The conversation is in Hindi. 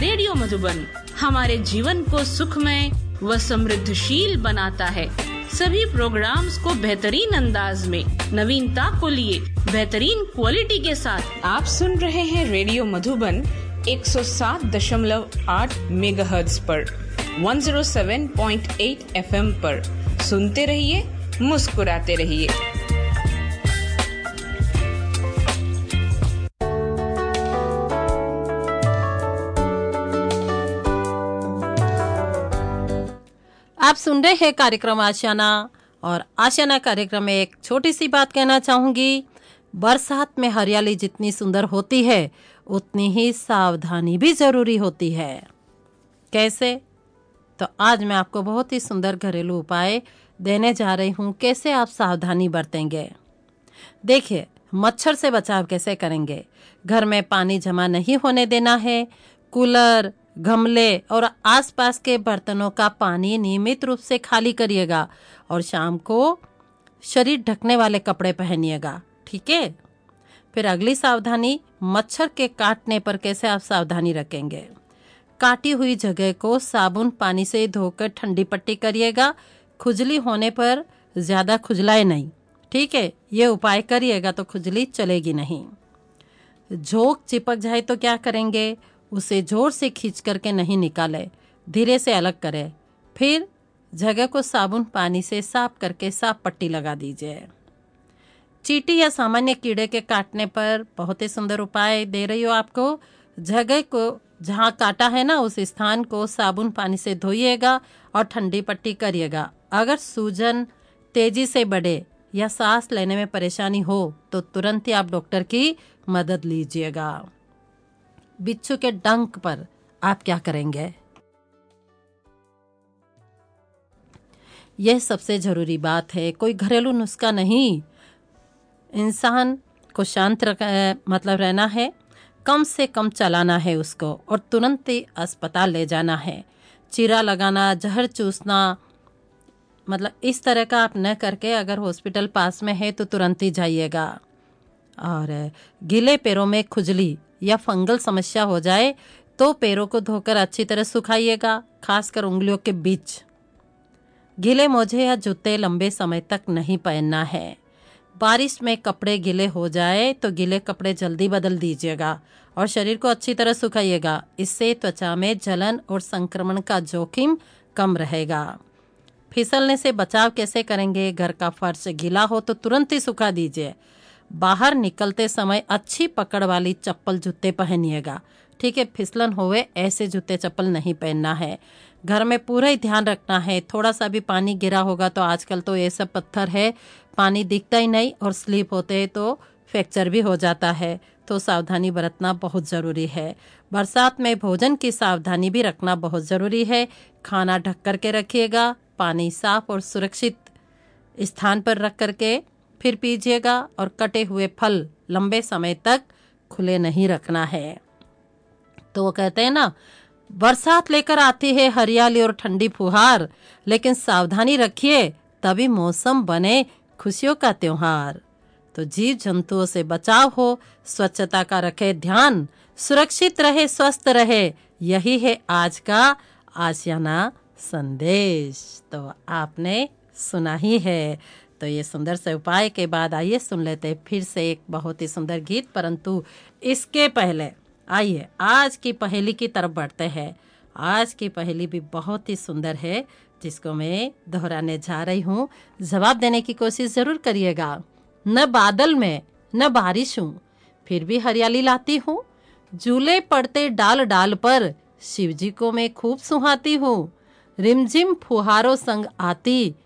रेडियो मधुबन हमारे जीवन को सुखमय व समृद्धशील बनाता है। सभी प्रोग्राम्स को बेहतरीन अंदाज में, नवीनता को लिए बेहतरीन क्वालिटी के साथ आप सुन रहे हैं रेडियो मधुबन 107.8 मेगाहर्ट्ज पर, 107.8 FM पर। सुनते रहिए, मुस्कुराते रहिए। आप सुन रहे हैं कार्यक्रम आशियाना, और आशियाना कार्यक्रम में एक छोटी सी बात कहना चाहूँगी। बरसात में हरियाली जितनी सुंदर होती है उतनी ही सावधानी भी ज़रूरी होती है। कैसे? तो आज मैं आपको बहुत ही सुंदर घरेलू उपाय देने जा रही हूँ, कैसे आप सावधानी बरतेंगे। देखिए, मच्छर से बचाव कैसे करेंगे। घर में पानी जमा नहीं होने देना है। कूलर, गमले और आसपास के बर्तनों का पानी नियमित रूप से खाली करिएगा, और शाम को शरीर ढकने वाले कपड़े पहनिएगा। ठीक है। फिर अगली सावधानी, मच्छर के काटने पर कैसे आप सावधानी रखेंगे। काटी हुई जगह को साबुन पानी से धोकर ठंडी पट्टी करिएगा। खुजली होने पर ज़्यादा खुजलाए नहीं। ठीक है, ये उपाय करिएगा तो खुजली चलेगी नहीं। झोंक चिपक जाए तो क्या करेंगे, उसे जोर से खींच करके नहीं निकाले, धीरे से अलग करें। फिर जगह को साबुन पानी से साफ करके साफ पट्टी लगा दीजिए। चींटी या सामान्य कीड़े के काटने पर बहुत ही सुंदर उपाय दे रही हो आपको। जगह को जहाँ काटा है ना, उस स्थान को साबुन पानी से धोइएगा और ठंडी पट्टी करिएगा। अगर सूजन तेजी से बढ़े या सांस लेने में परेशानी हो तो तुरंत ही आप डॉक्टर की मदद लीजिएगा। बिच्छू के डंक पर आप क्या करेंगे, यह सबसे जरूरी बात है। कोई घरेलू नुस्खा नहीं, इंसान को शांत रहना है, कम से कम चलाना है उसको, और तुरंत ही अस्पताल ले जाना है। चीरा लगाना, जहर चूसना, इस तरह का आप न करके अगर हॉस्पिटल पास में है तो तुरंत ही जाइएगा। और गीले पैरों में खुजली या फंगल समस्या हो जाए तो पैरों को धोकर अच्छी तरह सुखाइएगा, खासकर उंगलियों के बीच। गीले मोजे या जूते लंबे समय तक नहीं पहनना है। बारिश में कपड़े गीले हो जाए तो गीले कपड़े जल्दी बदल दीजिएगा और शरीर को अच्छी तरह सुखाइएगा। इससे त्वचा में जलन और संक्रमण का जोखिम कम रहेगा। फिसलने से बचाव कैसे करेंगे, घर का फर्श गीला हो तो तुरंत ही सुखा दीजिए। बाहर निकलते समय अच्छी पकड़ वाली चप्पल जूते पहनिएगा। ठीक है, फिसलन होवे ऐसे जूते चप्पल नहीं पहनना है। घर में पूरा ही ध्यान रखना है। थोड़ा सा भी पानी गिरा होगा तो आजकल तो ये सब पत्थर है, पानी दिखता ही नहीं और स्लिप होते हैं तो फ्रैक्चर भी हो जाता है। तो सावधानी बरतना बहुत ज़रूरी है। बरसात में भोजन की सावधानी भी रखना बहुत ज़रूरी है। खाना ढक करके रखिएगा। पानी साफ और सुरक्षित स्थान पर रख करके फिर पीजिएगा, और कटे हुए फल लंबे समय तक खुले नहीं रखना है। तो वो कहते हैं ना, बरसात लेकर आती है हरियाली और ठंडी फुहार, लेकिन सावधानी रखिए तभी मौसम बने खुशियों का त्योहार। तो जीव जंतुओं से बचाव हो, स्वच्छता का रखे ध्यान, सुरक्षित रहे, स्वस्थ रहे, यही है आज का आशियाना संदेश। तो आपने सुना ही है। तो ये सुंदर से उपाय के बाद आइए सुन लेते फिर से एक बहुत ही सुंदर गीत, परंतु इसके पहले आइए आज की पहेली की तरफ बढ़ते हैं। आज की पहेली भी बहुत ही सुंदर है, जिसको मैं दोहराने जा रही हूँ। जवाब देने की कोशिश जरूर करिएगा। न बादल में न बारिश हूँ, फिर भी हरियाली लाती हूँ। झूले पड़ते डाल डाल पर, शिवजी को मैं खूब सुहाती हूँ। रिमझिम फुहारों संग आती,